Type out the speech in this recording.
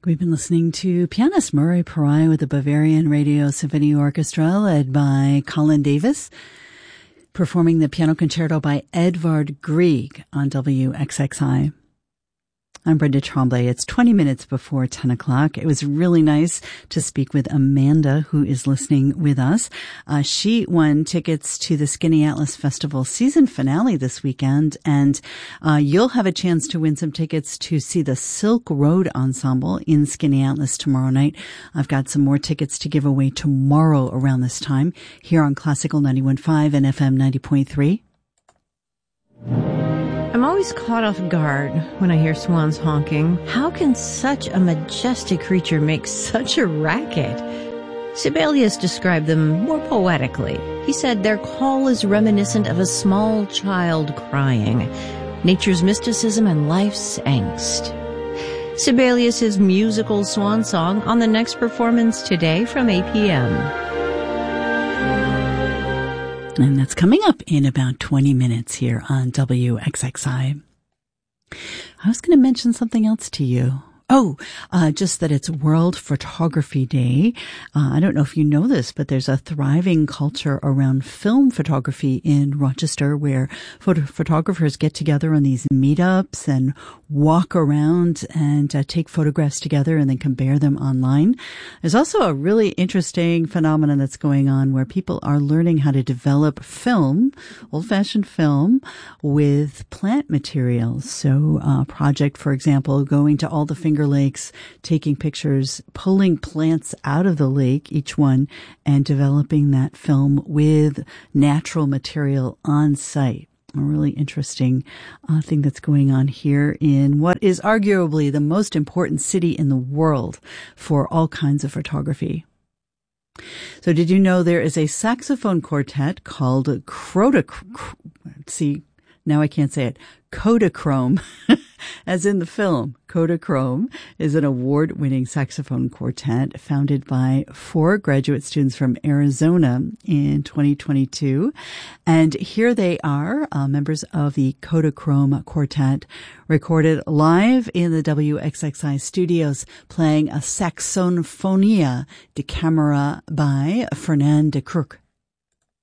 We've been listening to pianist Murray Pari with the Bavarian Radio Symphony Orchestra led by Colin Davis, performing the piano concerto by Edvard Grieg on WXXI. I'm Brenda Tremblay. It's 20 minutes before 10 o'clock. It was really nice to speak with Amanda, who is listening with us. She won tickets to the Skinny Atlas Festival season finale this weekend, and you'll have a chance to win some tickets to see the Silk Road Ensemble in Skinny Atlas tomorrow night. I've got some more tickets to give away tomorrow around this time here on Classical 91.5 and FM 90.3. I'm always caught off guard when I hear swans honking. How can such a majestic creature make such a racket? Sibelius described them more poetically. He said their call is reminiscent of a small child crying, nature's mysticism and life's angst. Sibelius's musical swan song on the next performance today from 8 p.m. And that's coming up in about 20 minutes here on WXXI. I was going to mention something else to you. Just that it's World Photography Day. I don't know if you know this, but there's a thriving culture around film photography in Rochester where photographers get together on these meetups and walk around and take photographs together and then compare them online. There's also a really interesting phenomenon that's going on where people are learning how to develop film, old-fashioned film, with plant materials. So a project, for example, going to all the Finger Lakes, taking pictures, pulling plants out of the lake, each one, and developing that film with natural material on site. A really interesting thing that's going on here in what is arguably the most important city in the world for all kinds of photography. So did you know there is a saxophone quartet called Kodachrome, as in the film. Kodachrome is an award-winning saxophone quartet founded by 4 graduate students from Arizona in 2022. And here they are, members of the Kodachrome Quartet, recorded live in the WXXI studios, playing a Saxofonia de Camera by Fernand de Krook.